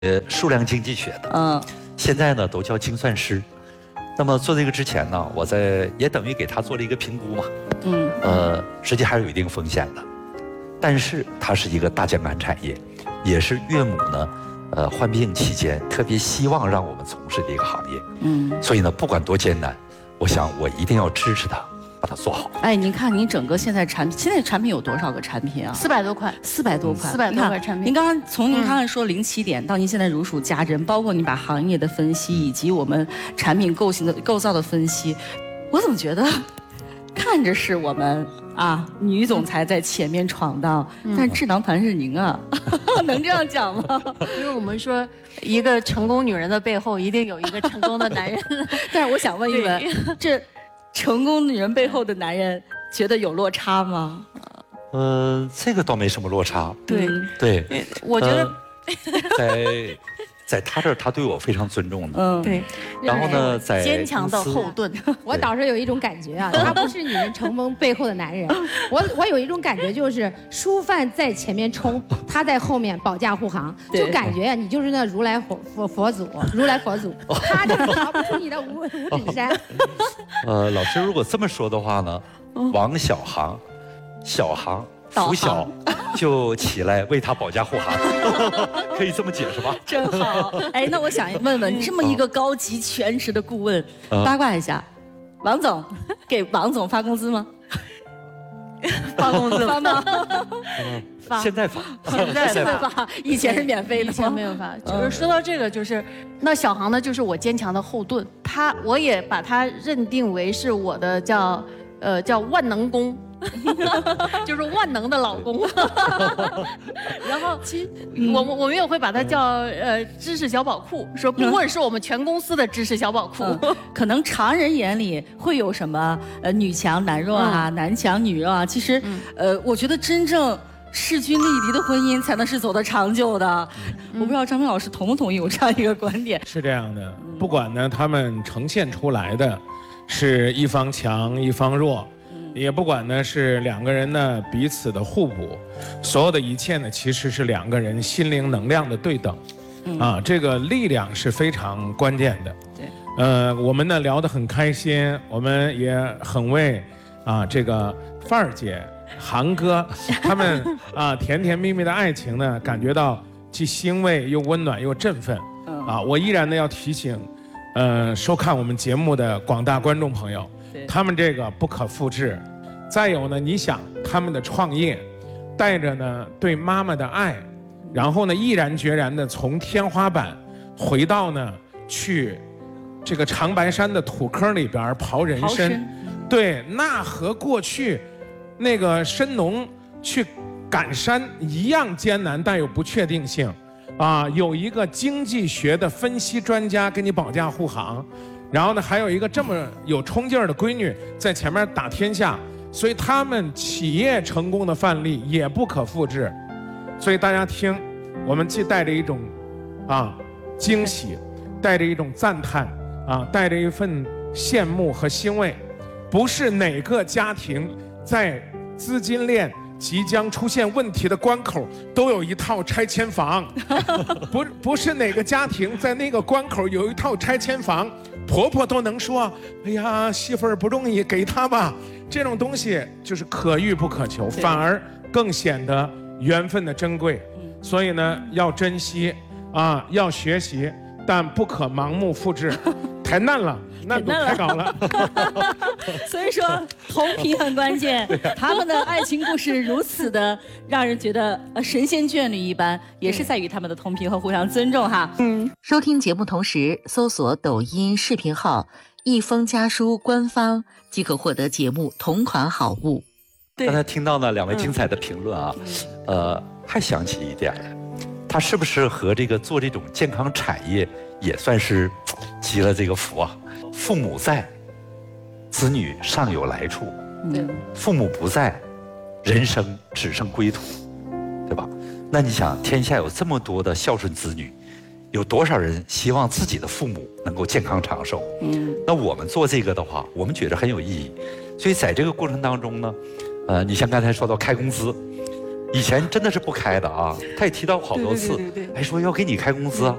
数量经济学的，现在呢都叫精算师。那么做这个之前呢，我也等于给他做了一个评估嘛，实际还是有一定风险的，但是它是一个大健康产业，也是岳母呢，患病期间特别希望让我们从事的一个行业，所以呢，不管多艰难，我想我一定要支持他，把它做好。 哎，您看您整个现在产品有多少个产品啊 ？400多款 ，400多款 ，400多款产品。 您刚才说零起点到您现在如数家珍，包括你把行业的分析以及我们产品构造的分析，我怎么觉得看着是我们女总裁在前面闯荡，但智囊团是您啊，能这样讲吗？ 因为我们说一个成功女人的背后一定有一个成功的男人。 但是我想问一问，这成功女人背后的男人觉得有落差吗？ 这个倒没什么落差。 对， 我觉得在他这儿，他对我非常尊重的。 对。 然后呢，在坚强的后盾。 我倒是有一种感觉啊，他不是女人成功背后的男人。我有一种感觉，就是书贩在前面冲，他在后面保驾护航，就感觉你就是那如来佛祖，他就逃不出你的五指山。 老师如果这么说的话呢，王小航，小航。拂晓就起来为他保驾护航，可以这么解释吧？ 真好。哎，那我想问问，这么一个高级全职的顾问，八卦一下，王总给王总发工资吗？ 发工资发吗？ 现在发， 以前是免费的， 以前没有发。就是说到这个，就是那小航呢，就是我坚强的后盾，我也把他认定为是我的叫万能公。就是万能的老公。然后其实我们也会把它叫知识小宝库，说顾问是我们全公司的知识小宝库。 可能常人眼里会有什么女强男弱啊，男强女弱啊，其实我觉得真正势均力敌的婚姻才能是走得长久的。我不知道张明老师同不同意我这样一个观点？ 是这样的，不管呢他们呈现出来的是一方强一方弱。也不管呢是两个人呢彼此的互补，所有的一切呢其实是两个人心灵能量的对等，这个力量是非常关键的。对，我们呢聊得很开心，我们也很为这个范儿姐、韩哥他们甜甜蜜蜜的爱情呢感觉到既欣慰又温暖又振奋。我依然呢要提醒，收看我们节目的广大观众朋友。他们这个不可复制，再有呢，你想他们的创业，带着呢对妈妈的爱，然后呢毅然决然的从天花板回到呢去这个长白山的土坑里边刨人参，对，那和过去那个深农去赶山一样艰难，但有不确定性有一个经济学的分析专家给你保驾护航。然后呢，还有一个这么有冲劲儿的闺女在前面打天下，所以他们企业成功的范例也不可复制。所以大家听，我们既带着一种惊喜，带着一种赞叹带着一份羡慕和欣慰。不是哪个家庭在资金链即将出现问题的关口都有一套拆迁房，不是哪个家庭在那个关口有一套拆迁房。婆婆都能说，哎呀，媳妇儿不容易，给她吧。这种东西就是可遇不可求，反而更显得缘分的珍贵。所以呢，要珍惜要学习，但不可盲目复制，太难了，难度太高了。 所以说，同频很关键。他们的爱情故事如此的让人觉得神仙眷侣一般，也是在于他们的同频和互相尊重哈。 收听节目同时搜索抖音视频号“一封家书官方”，即可获得节目同款好物。 刚才听到呢两位精彩的评论还想起一点，他是不是和这个做这种健康产业也算是积了这个福啊？父母在，子女尚有来处；父母不在，人生只剩归途，对吧？那你想，天下有这么多的孝顺子女，有多少人希望自己的父母能够健康长寿？那我们做这个的话，我们觉得很有意义。所以在这个过程当中呢，你像刚才说到开工资， 以前真的是不开的啊，他也提到过好多次，还说要给你开工资啊。